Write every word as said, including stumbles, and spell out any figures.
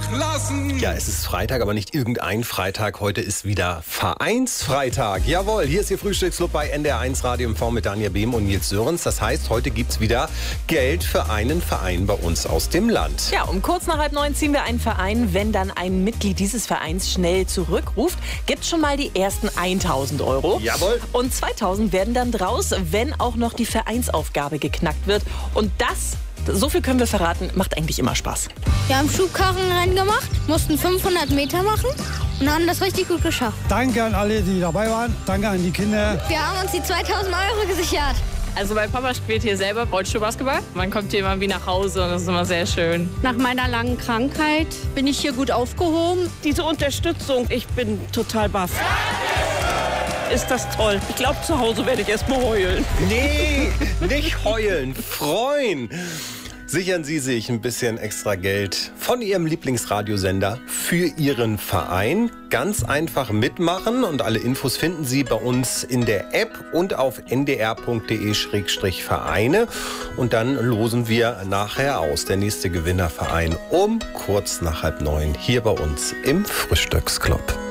lassen. Ja, es ist Freitag, aber nicht irgendein Freitag. Heute ist wieder Vereinsfreitag. Jawohl, hier ist Ihr Frühstücksclub bei N D R eins Radio M V mit Daniel Behm und Nils Sörens. Das heißt, heute gibt's wieder Geld für einen Verein bei uns aus dem Land. Ja, um kurz nach halb neun ziehen wir einen Verein. Wenn dann ein Mitglied dieses Vereins schnell zurückruft, gibt's schon mal die ersten tausend Euro. Jawohl. Und zweitausend werden dann draus, wenn auch noch die Vereinsaufgabe geknackt wird. Und das, so viel können wir verraten, macht eigentlich immer Spaß. Wir haben Schubkarrenrennen gemacht, mussten fünfhundert Meter machen und haben das richtig gut geschafft. Danke an alle, die dabei waren. Danke an die Kinder. Wir haben uns die zweitausend Euro gesichert. Also mein Papa spielt hier selber Rollstuhlbasketball. Man kommt hier immer wie nach Hause und das ist immer sehr schön. Nach meiner langen Krankheit bin ich hier gut aufgehoben. Diese Unterstützung, ich bin total baff. Ist das toll. Ich glaube, zu Hause werde ich erst mal heulen. Nee, nicht heulen, freuen. Sichern Sie sich ein bisschen extra Geld von Ihrem Lieblingsradiosender für Ihren Verein. Ganz einfach mitmachen und alle Infos finden Sie bei uns in der App und auf n d r punkt d e Schrägstrich Vereine. Und dann losen wir nachher aus. Der nächste Gewinnerverein um kurz nach halb neun hier bei uns im Frühstücksclub.